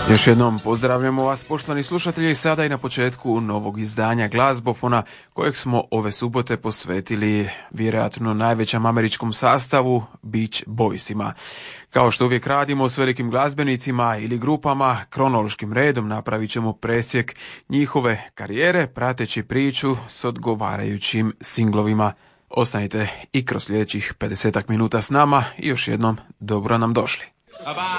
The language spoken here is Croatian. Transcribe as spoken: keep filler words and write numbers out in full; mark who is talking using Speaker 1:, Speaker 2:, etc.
Speaker 1: Još jednom pozdravljamo vas, poštovani slušatelji, sada i na početku novog izdanja Glazbofona, kojeg smo ove subote posvetili vjerojatno najvećem američkom sastavu, Beach Boysima. Kao što uvijek radimo s velikim glazbenicima ili grupama, kronološkim redom napravit ćemo presjek njihove karijere, prateći priču s odgovarajućim singlovima. Ostanite i kroz sljedećih pedesetak minuta s nama i još jednom dobro nam došli.